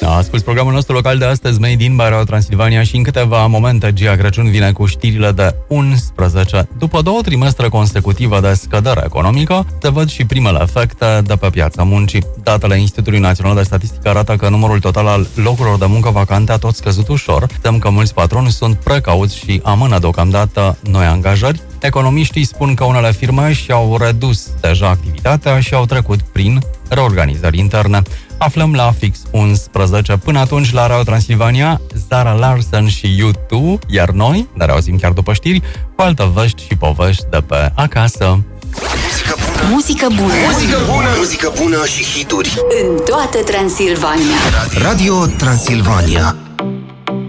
Asculți programul nostru local de astăzi, Made in Radio Transilvania, și în câteva momente Gia Crăciun vine cu știrile de 11. După 2 trimestre consecutive de scădere economică, se văd și primele efecte de pe piața muncii. Datele Institutului Național de Statistică arată că numărul total al locurilor de muncă vacante a tot scăzut ușor. Tem că mulți patroni sunt precauți și amână deocamdată noi angajări. Economiștii spun că unele firme și-au redus deja activitatea și au trecut prin reorganizări interne. Aflăm la fix 11. Până atunci, la Radio Transilvania, Zara Larsson și U2, iar noi ne reauzim chiar după știri cu alte vești și povești de pe acasă. Muzică bună. Muzică bună. Muzică bună și hituri În toată Transilvania. Radio Transilvania.